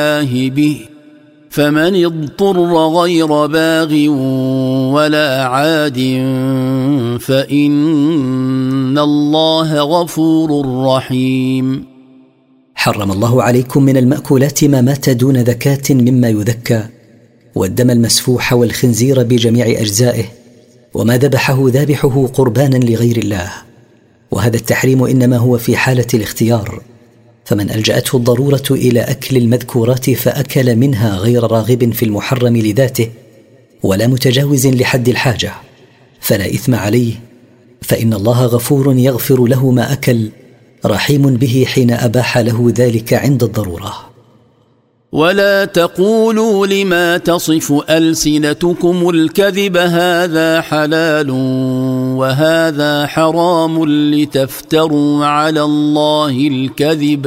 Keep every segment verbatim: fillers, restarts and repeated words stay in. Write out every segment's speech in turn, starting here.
به فمن اضطر غير باغ ولا عاد فإن الله غفور رحيم. حرم الله عليكم من المأكولات ما مات دون ذكاة مما يذكى، والدم المسفوح والخنزير بجميع أجزائه، وما ذبحه ذابحه قربانا لغير الله. وهذا التحريم إنما هو في حالة الاختيار، فمن ألجأته الضرورة إلى أكل المذكورات فأكل منها غير راغب في المحرم لذاته ولا متجاوز لحد الحاجة فلا إثم عليه، فإن الله غفور يغفر له ما أكل، رحيم به حين أباح له ذلك عند الضرورة. ولا تقولوا لما تصف ألسنتكم الكذب هذا حلال وهذا حرام لتفتروا على الله الكذب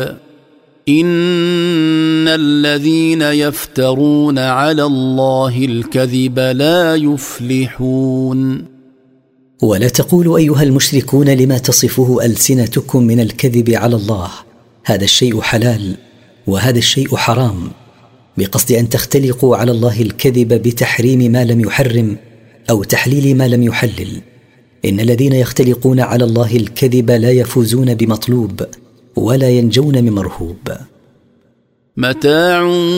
إن الذين يفترون على الله الكذب لا يفلحون. ولا تقولوا أيها المشركون لما تصفه ألسنتكم من الكذب على الله هذا الشيء حلال وهذا الشيء حرام، بقصد أن تختلقوا على الله الكذب بتحريم ما لم يحرم أو تحليل ما لم يحلل. إن الذين يختلقون على الله الكذب لا يفوزون بمطلوب ولا ينجون من مرهوب. متاع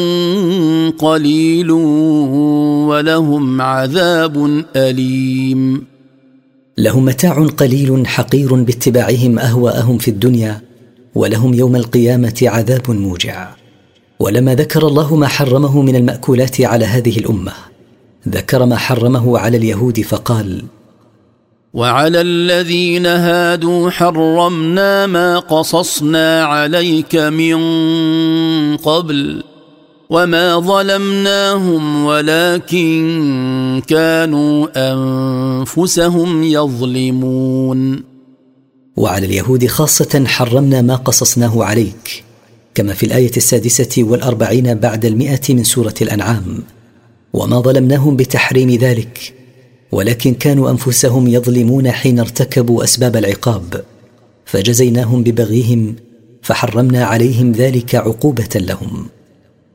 قليل ولهم عذاب أليم. لهم متاع قليل حقير باتباعهم أهواءهم في الدنيا، ولهم يوم القيامة عذاب موجع. ولما ذكر الله ما حرمه من المأكولات على هذه الأمة ذكر ما حرمه على اليهود فقال: وعلى الذين هادوا حرمنا ما قصصنا عليك من قبل وما ظلمناهم ولكن كانوا أنفسهم يظلمون. وعلى اليهود خاصة حرمنا ما قصصناه عليك، كما في الآية السادسة والأربعين بعد المئة من سورة الأنعام. وما ظلمناهم بتحريم ذلك ولكن كانوا أنفسهم يظلمون حين ارتكبوا أسباب العقاب، فجزيناهم ببغيهم فحرمنا عليهم ذلك عقوبة لهم.